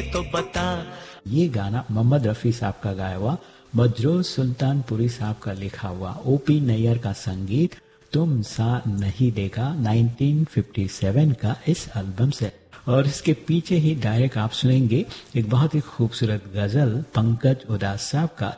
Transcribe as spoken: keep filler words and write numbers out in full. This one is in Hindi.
तो बता। ये गाना मोहम्मद रफी साहब का गाया हुआ, मजरूर सुल्तानपुरी साहब का लिखा हुआ, ओपी नैयर का संगीत, तुम सा नहीं देखा उन्नीस सौ सत्तावन का इस एल्बम से। और इसके पीछे ही डायरेक्ट आप सुनेंगे एक बहुत ही खूबसूरत गजल पंकज उदास साहब का,